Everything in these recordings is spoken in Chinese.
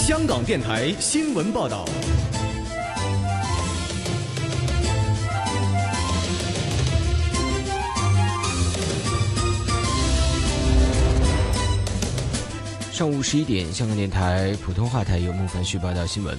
香港电台新闻报道。 上午11点，香港电台普通话台由孟凡旭报道新闻。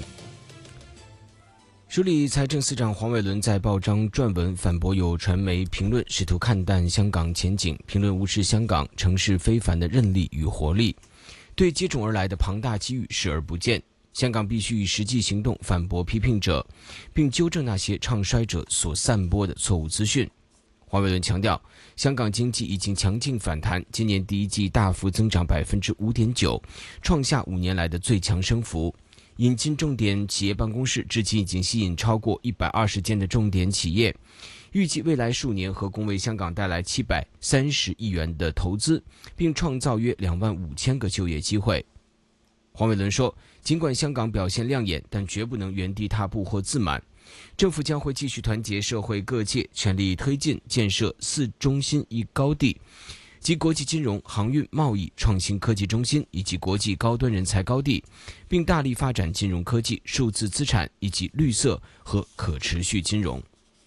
署理财政司长黄伟纶在报章撰文反驳有传媒评论试图看淡香港前景，评论无视香港城市非凡的韧力与活力，对接踵而来的庞大机遇视而不见。香港必须以实际行动反驳批评者，并纠正那些唱衰者所散播的错误资讯。黄伟纶强调，香港经济已经强劲反弹，今年第一季大幅增长 5.9%， 创下5年来的最强升幅。引进重点企业办公室至今已经吸引超过120间的重点企业，预计未来数年合共为香港带来730亿元的投资，并创造约25000个就业机会。黄伟纶说，尽管香港表现亮眼，但绝不能原地踏步或自满。政府将会继续团结社会各界，全力推进建设4中心1高地，及国际金融、航运、贸易、创新科技中心以及国际高端人才高地，并大力发展金融科技、数字资产以及绿色和可持续金融。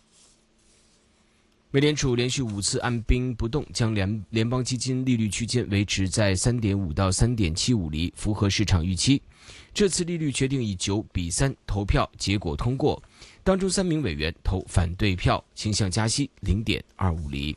美联储连续5次按兵不动，将联邦基金利率区间维持在 3.5 到 3.75 厘，符合市场预期。这次利率决定以9-3投票结果通过，当中3名委员投反对票，倾向加息 0.25 厘。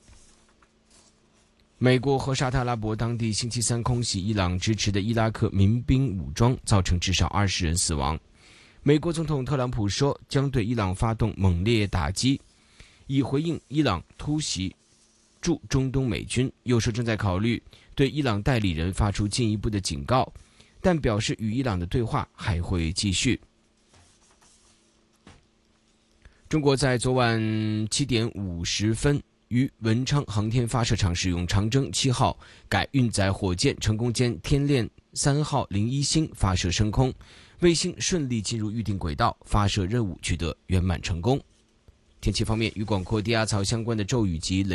美国和沙特阿拉伯当地星期三空袭伊朗支持的伊拉克民兵武装，造成至少20人死亡。美国总统特朗普说，将对伊朗发动猛烈打击，以回应伊朗突袭驻中东美军，又说正在考虑对伊朗代理人发出进一步的警告，但表示与伊朗的对话还会继续。中国在昨晚7点50分于文昌航天发射场使用长征7号改运载火箭成功将天链3号01星发射升空，卫星顺利进入预定轨道，发射任务取得圆满成功。天气方面，与广阔低压槽相关的骤雨及雷